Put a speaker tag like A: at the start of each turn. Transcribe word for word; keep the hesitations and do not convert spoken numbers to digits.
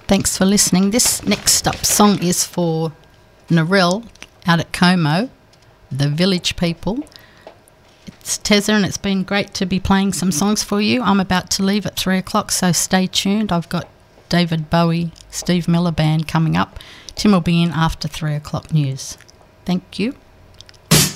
A: Thanks for listening. This next up song is for Narelle out at Como, The Village People. It's Tezza, and it's been great to be playing some songs for you. I'm about to leave at three o'clock, so stay tuned. I've got David Bowie, Steve Miller Band coming up. Tim will be in after three o'clock news. Thank you.